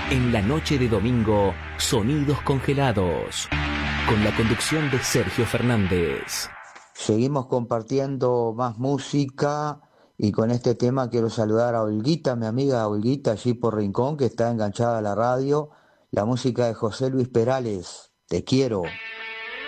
En la noche de domingo, Sonidos Congelados, con la conducción de Sergio Fernández. Seguimos compartiendo más música y con este tema quiero saludar a Olguita, mi amiga Olguita, allí por Rincón, que está enganchada a la radio. La música de José Luis Perales, Te quiero.